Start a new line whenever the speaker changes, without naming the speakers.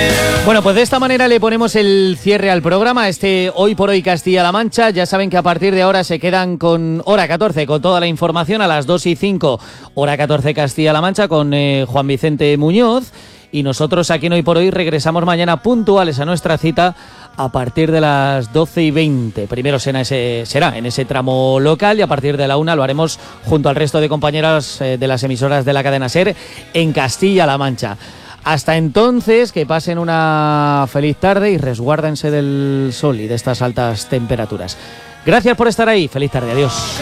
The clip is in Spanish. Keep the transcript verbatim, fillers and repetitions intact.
Bueno, pues de esta manera le ponemos el cierre al programa, este Hoy por Hoy Castilla-La Mancha. Ya saben que a partir de ahora se quedan con hora catorce, con toda la información, a las dos y cinco, hora catorce Castilla-La Mancha, con eh, Juan Vicente Muñoz. Y nosotros aquí en Hoy por Hoy regresamos mañana puntuales a nuestra cita a partir de las doce y veinte. Primero será, ese, será en ese tramo local y a partir de la una lo haremos junto al resto de compañeras eh, de las emisoras de la cadena SER en Castilla-La Mancha. Hasta entonces, que pasen una feliz tarde y resguárdense del sol y de estas altas temperaturas. Gracias por estar ahí. Feliz tarde. Adiós.